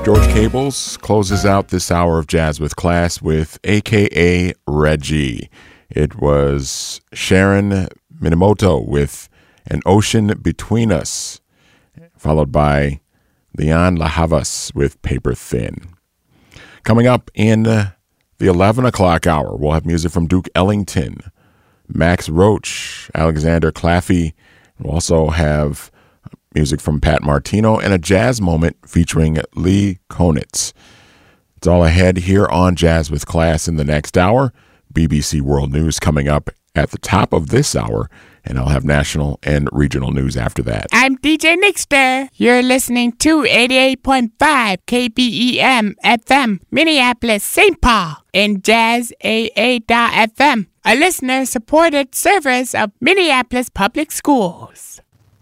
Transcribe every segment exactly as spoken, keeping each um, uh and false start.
George Cables closes out this hour of Jazz with Class with A K A Reggie. It was Sharon Minamoto with An Ocean Between Us, followed by Leon LaHavas with Paper Thin. Coming up in the eleven o'clock hour, we'll have music from Duke Ellington, Max Roach, Alexander Claffey. We'll also have music from Pat Martino and a jazz moment featuring Lee Konitz. It's all ahead here on Jazz with Class in the next hour. B B C World News coming up at the top of this hour, and I'll have national and regional news after that. I'm D J Nixter. You're listening to eighty-eight point five K B E M F M, Minneapolis, Saint Paul, and Jazz A A dot F M, a listener-supported service of Minneapolis Public Schools.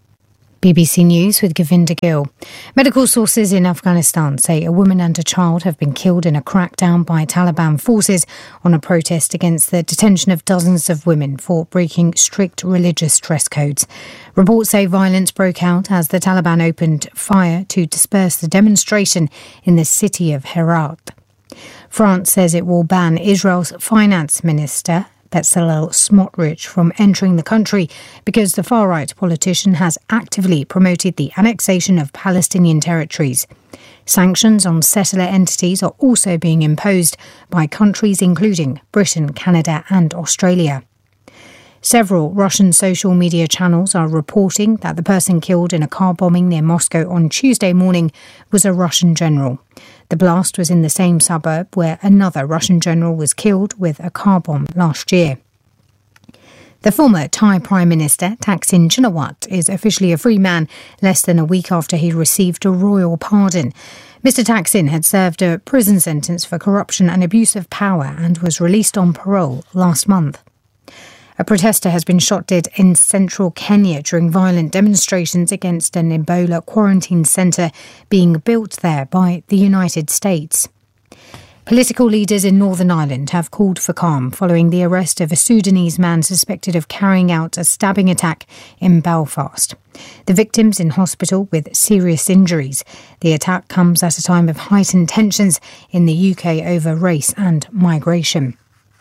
B B C News with Govinda Gill. Medical sources in Afghanistan say a woman and a child have been killed in a crackdown by Taliban forces on a protest against the detention of dozens of women for breaking strict religious dress codes. Reports say violence broke out as the Taliban opened fire to disperse the demonstration in the city of Herat. France says it will ban Israel's finance minister Bezalel Smotrich from entering the country because the far-right politician has actively promoted the annexation of Palestinian territories. Sanctions on settler entities are also being imposed by countries including Britain, Canada and Australia. Several Russian social media channels are reporting that the person killed in a car bombing near Moscow on Tuesday morning was a Russian general. The blast was in the same suburb where another Russian general was killed with a car bomb last year. The former Thai Prime Minister, Thaksin Shinawatra, is officially a free man less than a week after he received a royal pardon. Mister Thaksin had served a prison sentence for corruption and abuse of power and was released on parole last month. A protester has been shot dead in central Kenya during violent demonstrations against an Ebola quarantine centre being built there by the United States. Political leaders in Northern Ireland have called for calm following the arrest of a Sudanese man suspected of carrying out a stabbing attack in Belfast. The victim's in hospital with serious injuries. The attack comes at a time of heightened tensions in the U K over race and migration.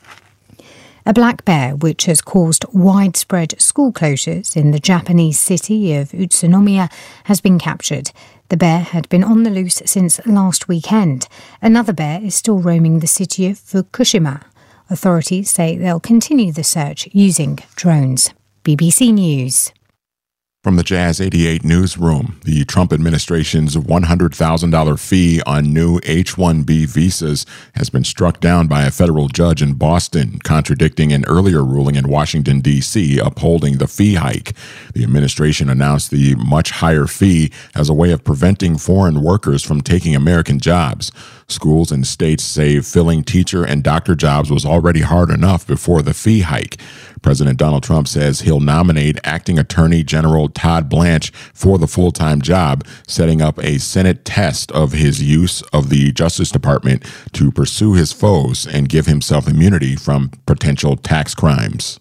A black bear, which has caused widespread school closures in the Japanese city of Utsunomiya, has been captured. The bear had been on the loose since last weekend. Another bear is still roaming the city of Fukushima. Authorities say they'll continue the search using drones. B B C News. From the Jazz eighty-eight newsroom, the Trump administration's one hundred thousand dollars fee on new H one B visas has been struck down by a federal judge in Boston, contradicting an earlier ruling in Washington, D C upholding the fee hike. The administration announced the much higher fee as a way of preventing foreign workers from taking American jobs. Schools and states say filling teacher and doctor jobs was already hard enough before the fee hike. President Donald Trump says he'll nominate Acting Attorney General Todd Blanche for the full-time job, setting up a Senate test of his use of the Justice Department to pursue his foes and give himself immunity from potential tax crimes.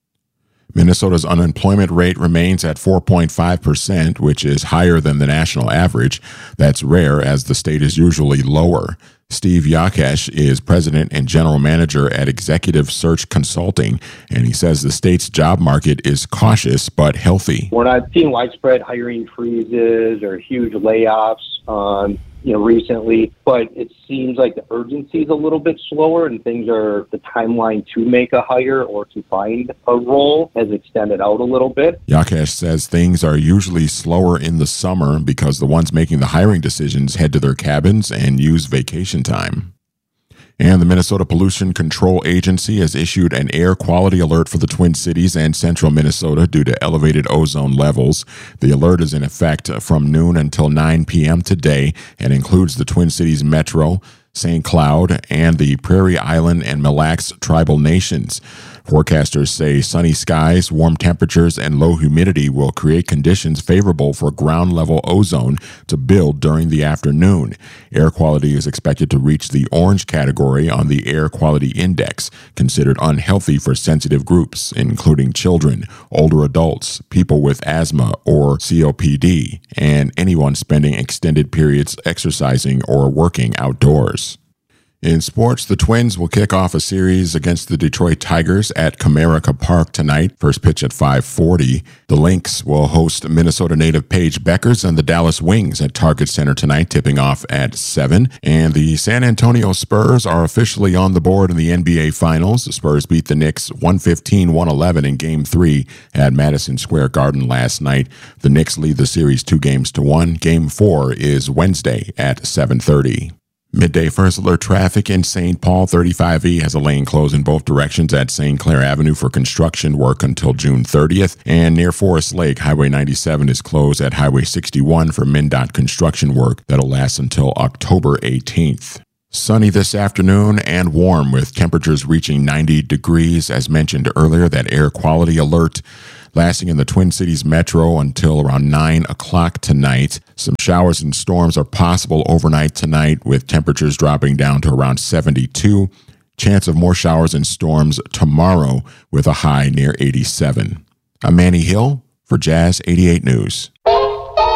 Minnesota's unemployment rate remains at four point five percent, which is higher than the national average. That's rare, as the state is usually lower. Steve Yakesh is president and general manager at Executive Search Consulting, and he says the state's job market is cautious but healthy. We're not seeing widespread hiring freezes or huge layoffs, um, you know, recently, but it seems like the urgency is a little bit slower, and things are, the timeline to make a hire or to find a role has extended out a little bit. Yakesh says things are usually slower in the summer because the ones making the hiring decisions head to their cabins and use vacation time. And the Minnesota Pollution Control Agency has issued an air quality alert for the Twin Cities and central Minnesota due to elevated ozone levels. The alert is in effect from noon until nine p.m. today and includes the Twin Cities Metro, Saint Cloud, and the Prairie Island and Mille Lacs tribal nations. Forecasters say sunny skies, warm temperatures, and low humidity will create conditions favorable for ground-level ozone to build during the afternoon. Air quality is expected to reach the orange category on the Air Quality Index, considered unhealthy for sensitive groups, including children, older adults, people with asthma or C O P D, and anyone spending extended periods exercising or working outdoors. In sports, the Twins will kick off a series against the Detroit Tigers at Comerica Park tonight. First pitch at five forty. The Lynx will host Minnesota native Paige Beckers and the Dallas Wings at Target Center tonight, tipping off at seven. And the San Antonio Spurs are officially on the board in the N B A Finals. The Spurs beat the Knicks one fifteen to one eleven in Game three at Madison Square Garden last night. The Knicks lead the series two games to one. Game four is Wednesday at seven thirty. Midday first alert traffic in Saint Paul. thirty-five E has a lane closed in both directions at Saint Clair Avenue for construction work until June thirtieth. And near Forest Lake, Highway ninety-seven is closed at Highway sixty-one for MnDOT construction work that'll last until October eighteenth. Sunny this afternoon and warm with temperatures reaching ninety degrees. As mentioned earlier, that air quality alert lasting in the Twin Cities metro until around nine o'clock tonight. Some showers and storms are possible overnight tonight, with temperatures dropping down to around seventy-two. Chance of more showers and storms tomorrow with a high near eighty-seven. I'm Manny Hill for Jazz eighty-eight News.